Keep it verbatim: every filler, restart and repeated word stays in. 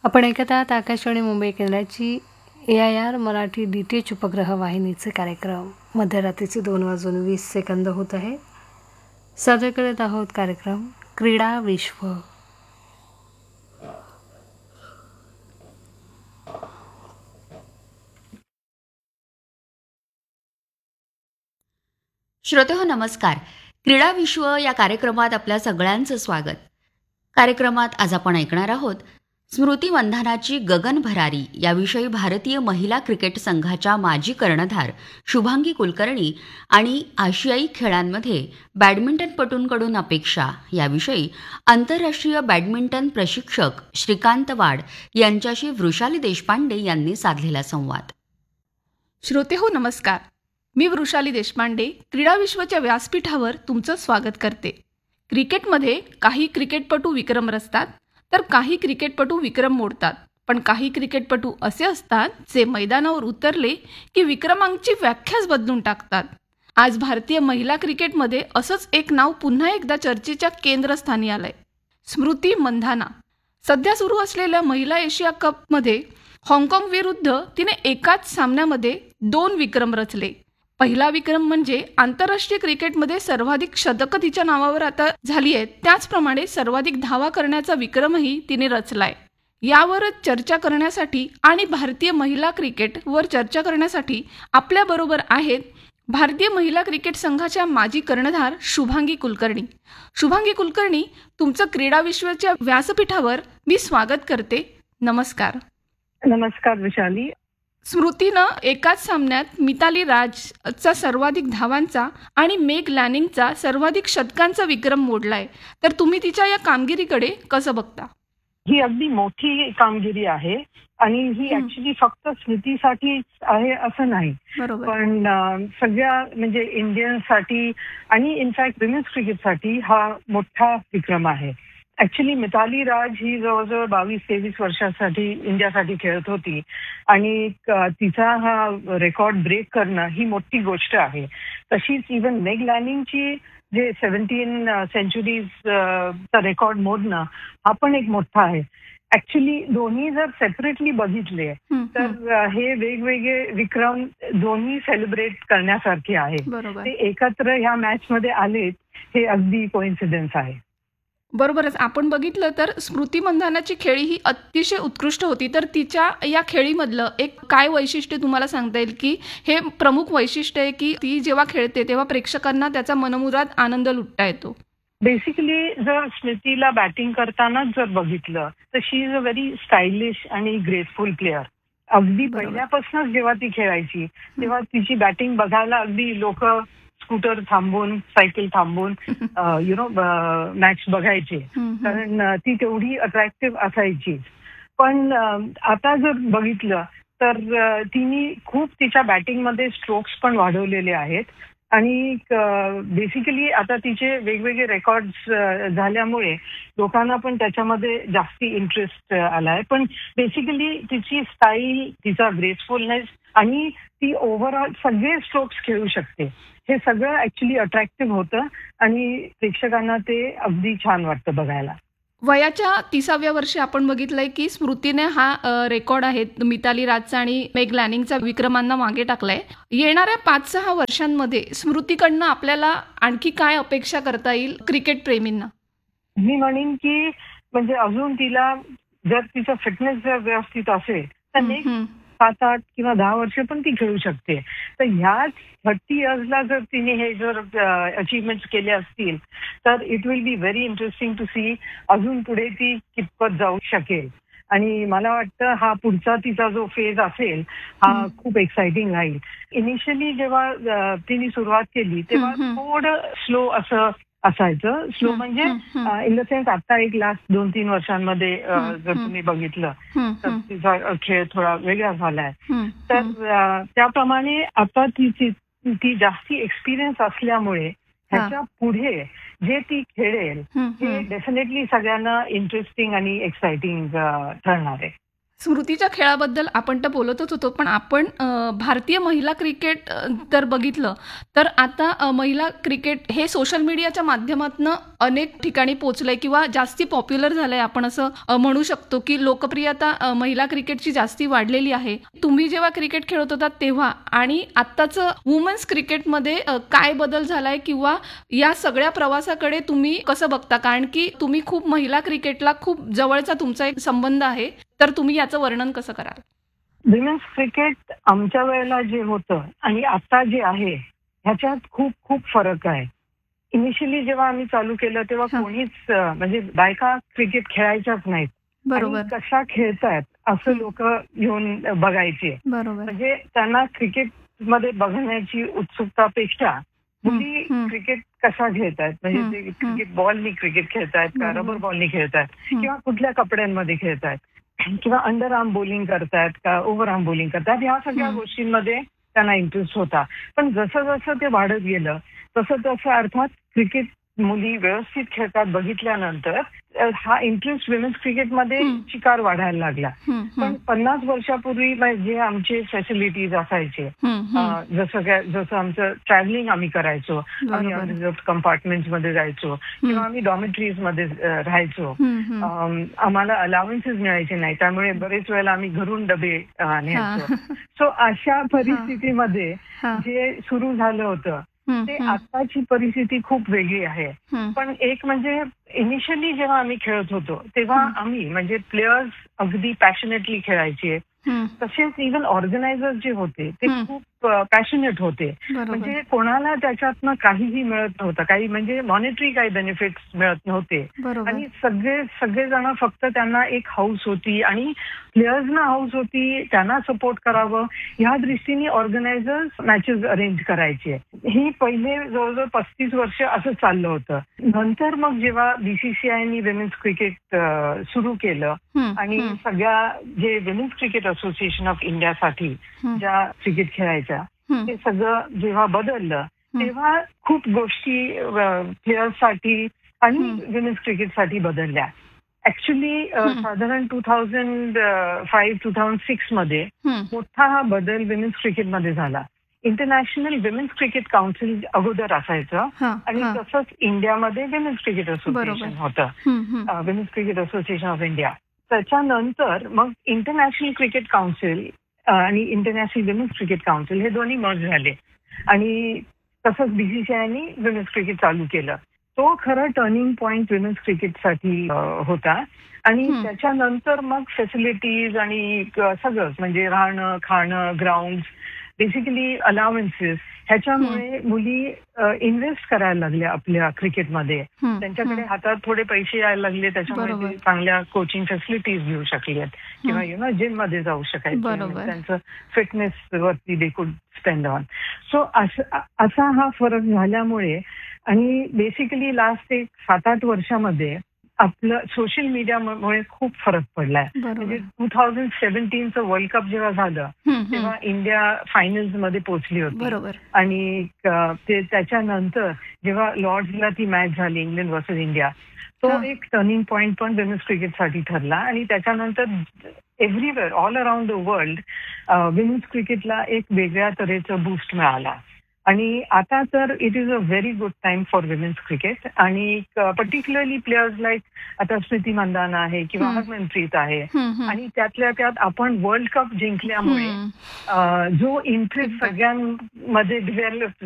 आपण ऐकत आहात आकाशवाणी मुंबई केंद्राची ए I R Marathi D T H उपग्रह वाहिनीचे कार्यक्रम. मध्यरात्रीचे दोन वाजून वीस सेकंद होत आहे. सादर करत आहोत कार्यक्रम क्रीडा विश्व. श्रोतेहो नमस्कार. क्रीडा विश्व या कार्यक्रमात आपल्या सगळ्यांचं स्वागत. कार्यक्रमात आज आपण ऐकणार आहोत स्मृती मंधानाची गगन भरारी याविषयी भारतीय महिला क्रिकेट संघाच्या माजी कर्णधार शुभांगी कुलकर्णी आणि आशियाई खेळांमध्ये बॅडमिंटनपटूंकडून अपेक्षा याविषयी आंतरराष्ट्रीय बॅडमिंटन प्रशिक्षक श्रीकांत वाड यांच्याशी वृषाली देशपांडे यांनी साधलेला संवाद. श्रोतेहो नमस्कार. मी वृषाली देशपांडे क्रीडा विश्वच्या व्यासपीठावर तुमचं स्वागत करते. क्रिकेटमध्ये काही क्रिकेटपटू विक्रम रचतात तर काही क्रिकेटपटू विक्रम मोडतात, पण काही क्रिकेटपटू असे असतात जे मैदानावर उतरले की विक्रमांची व्याख्याच बदलून टाकतात. आज भारतीय महिला क्रिकेटमध्ये असंच एक नाव पुन्हा एकदा चर्चेच्या केंद्रस्थानी आलंय, स्मृती मंधाना. सध्या सुरू असलेल्या महिला एशिया कपमध्ये हाँगकाँग विरुद्ध तिने एकाच सामन्यामध्ये दोन विक्रम रचले. पहिला विक्रम म्हणजे आंतरराष्ट्रीय क्रिकेटमध्ये सर्वाधिक शतकं तिच्या नावावर आता झाली आहेत, त्याचप्रमाणे सर्वाधिक धावा करण्याचा विक्रमही तिने रचलाय. यावरच चर्चा करण्यासाठी आणि भारतीय महिला क्रिकेटवर चर्चा करण्यासाठी आपल्याबरोबर आहेत भारतीय महिला क्रिकेट संघाच्या माजी कर्णधार शुभांगी कुलकर्णी. शुभांगी कुलकर्णी, तुमचं क्रीडा विश्वच्या व्यासपीठावर मी स्वागत करते. नमस्कार. नमस्कार विशाली. स्मृतीनं एकाच सामन्यात मिताली राजचा सर्वाधिक धावांचा आणि मेग लॅनिंगचा सर्वाधिक शतकांचा विक्रम मोडलाय, तर तुम्ही तिच्या या कामगिरीकडे कसं बघता? ही अगदी मोठी कामगिरी आहे आणि ही ऍक्च्युली फक्त स्मृतीसाठी आहे असं नाही, पण सगळ्या म्हणजे इंडियनसाठी आणि इनफॅक्ट विमेन्स क्रिकेटसाठी हा मोठा विक्रम आहे. ऍक्च्युली मिताली राज ही जवळजवळ बावीस तेवीस वर्षासाठी इंडियासाठी खेळत होती आणि तिचा हा रेकॉर्ड ब्रेक करणं ही मोठी गोष्ट आहे. तशीच इव्हन मेग लॅनिंगची जे सेव्हन्टीन सेंचुरीजचा रेकॉर्ड मोडणं हा पण एक मोठा आहे. ऍक्च्युली दोन्ही जर सेपरेटली बघितले तर हे वेगवेगळे विक्रम दोन्ही सेलिब्रेट करण्यासारखे आहे. ते एकत्र ह्या मॅच मध्ये आलेत हे अगदी कोइन्सिडन्स आहे. बरोबरच. आपण बघितलं तर स्मृती मंधानाची खेळी ही अतिशय उत्कृष्ट होती, तर तिच्या या खेळीमधलं एक काय वैशिष्ट्य तुम्हाला सांगता येईल की हे प्रमुख वैशिष्ट्य आहे की ती जेव्हा खेळते तेव्हा प्रेक्षकांना त्याचा मनमुराद आनंद लुटता येतो? बेसिकली जर स्मृतीला बॅटिंग करताना जर बघितलं तर शी इज अ व्हेरी स्टायलिश आणि ग्रेसफुल प्लेअर. अगदी पहिल्यापासूनच जेव्हा ती खेळायची तेव्हा तिची बॅटिंग बघायला अगदी लोक स्कूटर थांबून सायकल थांबून यु नो मॅच बघायचे, कारण ती तेवढी अट्रॅक्टिव्ह असायची. पण आता जर बघितलं तर तिने खूप तिच्या बॅटिंगमध्ये स्ट्रोक्स पण वाढवलेले आहेत आणि बेसिकली आता तिचे वेगवेगळे रेकॉर्ड्स झाल्यामुळे लोकांना पण त्याच्यामध्ये जास्ती इंटरेस्ट आलाय. पण बेसिकली तिची स्टाईल, तिचा ग्रेसफुलनेस आणि ती ओव्हरऑल सगळे स्ट्रोक्स खेळू शकते, हे सगळं ऍक्च्युली अट्रॅक्टिव्ह होतं आणि प्रेक्षकांना ते अगदी छान वाटतं बघायला. वयाच्या तिसाव्या वर्षी आपण बघितलंय की स्मृतीने हा रेकॉर्ड आहे मिताली राजचा आणि मेग लॅनिंगचा विक्रमांना मागे टाकलाय. येणाऱ्या पाच सहा वर्षांमध्ये स्मृतीकडनं आपल्याला आणखी काय अपेक्षा करता येईल क्रिकेट प्रेमींना? मी म्हणेन की म्हणजे अजून तिला जर तिचा फिटनेस जर व्यवस्थित असेल तर नेक्स्ट सात आठ किंवा दहा वर्ष पण ती खेळू शकते. तर ह्याच थर्टी इयर्सला जर तिने हे जर अचीवमेंट्स केले असतील तर it will be very interesting to C अजून पुढे ती कितपत जाऊ शकेल. आणि मला वाटतं हा पुढचा तिचा जो फेज असेल हा खूप एक्साइटिंग राहील. इनिशियली जेव्हा तिने सुरुवात केली तेव्हा थोडं स्लो असं असायचं. स्लो म्हणजे इन द सेन्स आता एक लास्ट दोन तीन वर्षांमध्ये जर तुम्ही बघितलं तर तिचा खेळ थोडा वेगळा झालाय. तर त्याप्रमाणे आता तिची ती जास्ती एक्सपिरियन्स असल्यामुळे ह्याच्या पुढे जे ती खेळेल हे डेफिनेटली सगळ्यांना इंटरेस्टिंग आणि एक्साइटिंग ठरणार आहे. स्मृतीच्या खेळाबद्दल आपण तर बोलतच होतो, पण आपण अ, भारतीय महिला क्रिकेट अ, जर बघितलं तर आता अ, महिला क्रिकेट हे सोशल मीडियाच्या माध्यमातून अनेक ठिकाणी पोहोचलंय किंवा जास्ती पॉप्युलर झालंय. आपण असं अ, म्हणू शकतो की लोकप्रियता अ, महिला क्रिकेटची जास्ती वाढलेली आहे. तुम्ही जेव्हा क्रिकेट खेळत होता तेव्हा आणि आत्ताचं वुमन्स क्रिकेटमध्ये अ, काय बदल झालाय किंवा या सगळ्या प्रवासाकडे तुम्ही कसं बघता? कारण की तुम्ही खूप महिला क्रिकेटला खूप जवळचा तुमचा एक संबंध आहे, तर तुम्ही याचं वर्णन कसं कराल? विमेन्स क्रिकेट आमच्या वेळेला जे होतं आणि आता जे आहे ह्याच्यात खूप खूप फरक आहे. इनिशियली जेव्हा आम्ही चालू केलं तेव्हा हा. कोणीच अ, म्हणजे बायका क्रिकेट खेळायच्याच नाहीत आणि बरोबर कशा खेळतायत असं हं. लोक येऊन बघायचे. बरोबर म्हणजे त्यांना क्रिकेट मध्ये बघण्याची उत्सुकतापेक्षा मुली हं. क्रिकेट कसा खेळतायत म्हणजे हं. ते हं. क्रिकेट बॉलनी क्रिकेट खेळतायत का बरोबर. रबर बॉलनी खेळतायत हं. किंवा कुठल्या कपड्यांमध्ये खेळतायत किंवा अंडर आर्म बॉलिंग करतायत का ओव्हर आर्म बॉलिंग करतायत ह्या सगळ्या हं. गोष्टींमध्ये त्यांना इंटरेस्ट होता. पण जसं जसं ते वाढत गेलं तसं तसं अर्थात क्रिकेट मुली व्यवस्थित खेळतात बघितल्यानंतर अ, हा इंटरेस्ट विमेन्स क्रिकेटमध्ये हं. चिकार वाढायला लागला. हं. पण हं. पन्नास वर्षापूर्वी जे आमचे फॅसिलिटीज असायचे हं. हं. अ, जसं काय जसं आमचं ट्रॅव्हलिंग आम्ही करायचो, आम्ही बरोबर. रिझर्व्ड कंपार्टमेंट मध्ये जायचो किंवा हं. आम्ही डॉमेटरीज मध्ये अ, राहायचो. हं. हं. अम, आम्हाला अलाउन्सेस मिळायचे नाही त्यामुळे बरेच वेळेला आम्ही घरून डबे अ, न्यायचो. हा. सो अशा परिस्थितीमध्ये हा. जे सुरू झालं होतं हं. ते हं. आताची परिस्थिती खूप वेगळी आहे. हं. पण एक म्हणजे इनिशियली जेव्हा आम्ही खेळत होतो तेव्हा हं. आम्ही म्हणजे प्लेयर्स अगदी पॅशनेटली खेळायचे. हं. तसेच इव्हन ऑर्गनायझर्स जे होते ते हं. खूप पॅशनेट होते. बरोबर. म्हणजे कोणाला त्याच्यातनं काहीही मिळत नव्हतं, काही म्हणजे मॉनिटरी काही बेनिफिट्स मिळत नव्हते बरोबर. आणि सगळे सगळेजण फक्त त्यांना एक हाऊस होती आणि प्लेयर्सना हाऊस होती, त्यांना सपोर्ट करावं ह्या दृष्टीने ऑर्गनायझर्स मॅचेस अरेंज करायचे. ही पहिले जवळजवळ पस्तीस वर्ष असं चाललं होतं. नंतर मग जेव्हा बीसीसीआयनी विमेन्स क्रिकेट सुरू केलं हं. आणि हं. सगळ्या जे विमेन्स क्रिकेट असोसिएशन ऑफ इंडियासाठी हं. ज्या क्रिकेट खेळायच्या हं. ते सगळं जेव्हा बदललं हं. तेव्हा खूप गोष्टी प्लेयर्ससाठी आणि हं. विमेन्स क्रिकेटसाठी बदलल्या. ऍक्च्युली हं. साधारण two thousand five two thousand six मध्ये हं. मोठा हा बदल विमेन्स क्रिकेटमध्ये झाला. इंटरनॅशनल विमेन्स क्रिकेट काउन्सिल अगोदर असायचं हा. आणि हा. तसंच इंडियामध्ये विमेन्स क्रिकेट बरोबर. असोसिएशन होतं, हं. हं. Women's cricket association of India. त्याच्यानंतर मग इंटरनॅशनल क्रिकेट काउन्सिल आणि इंटरनॅशनल विमेन्स क्रिकेट काउन्सिल हे दोन्ही मर्ज झाले आणि तसंच बीसीसीआयनी विमेन्स क्रिकेट चालू केलं. तो खरं टर्निंग पॉइंट विमेन्स क्रिकेटसाठी होता आणि हं. त्याच्यानंतर मग फॅसिलिटीज आणि क- सगळंच म्हणजे राहणं खाणं ग्राउंड बेसिकली अलाउन्सेस ह्याच्यामुळे मुली इन्व्हेस्ट करायला लागल्या आपल्या क्रिकेटमध्ये. हं. त्यांच्याकडे हं. हातात थोडे पैसे यायला लागले त्याच्यामुळे बरोबर. ते चांगल्या कोचिंग फॅसिलिटीज घेऊ शकलेत किंवा हं. यु नो जिम मध्ये जाऊ शकायचे. बरोबर. त्यांचं फिटनेस वरती they could spend on. So असा हा फरक झाल्यामुळे आणि बेसिकली लास्ट एक सात आठ वर्षामध्ये आपलं सोशल मीडियामुळे खूप फरक पडलाय. बरोबर. म्हणजे टू थाउजंड सेव्हन्टीनचं वर्ल्ड कप जेव्हा झालं हं. हं. तेव्हा इंडिया फायनल्स मध्ये पोहोचली होती बरोबर. आणि अ, ते त्याच्यानंतर जेव्हा लॉर्ड्सला ती मॅच झाली इंग्लंड वर्सेस इंडिया तो हा. एक टर्निंग पॉइंट पण विमेन्स क्रिकेटसाठी ठरला आणि त्याच्यानंतर everywhere all around the world women's क्रिकेटला एक वेगळ्या तऱ्हेचं बूस्ट मिळाला आणि आता तर it is a very good time for women's cricket आणि पर्टिक्युलरली प्लेयर्स लाईक आता स्मृती मंदाना आहे किंवा हं. हरमनप्रीत आहे हं. हं. आणि त्यातल्या त्यात आपण वर्ल्ड कप जिंकल्यामुळे हं. अ, जो इंटरेस्ट सगळ्यांमध्ये डेव्हलप